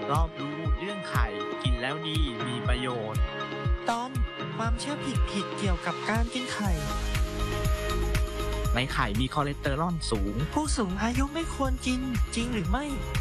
รอบรู้เรื่องไข่กินแล้วดีมีประโยชน์ตอนความเชื่อผิดเกี่ยวกับการกินไข่ในไข่มีคอเลสเตอรอลสูงผู้สูงอายุไม่ควรกินจริงหรือไม่